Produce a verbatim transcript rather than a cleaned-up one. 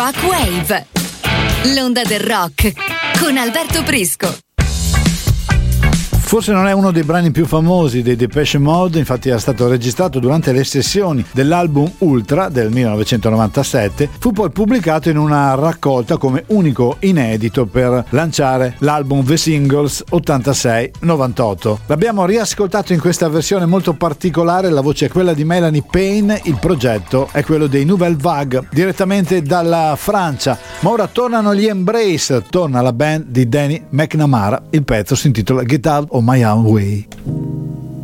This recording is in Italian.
Rock Wave, l'onda del rock con Alberto Prisco. Forse non è uno dei brani più famosi dei Depeche Mode, infatti era stato registrato durante le sessioni dell'album Ultra del millenovecentonovantasette, fu poi pubblicato in una raccolta come unico inedito per lanciare l'album The Singles ottantasei novantotto. L'abbiamo riascoltato in questa versione molto particolare, la voce è quella di Melanie Payne, il progetto è quello dei Nouvelle Vague, direttamente dalla Francia. Ma ora tornano gli Embrace, torna la band di Danny McNamara, il pezzo si intitola Get Out of My Own Way.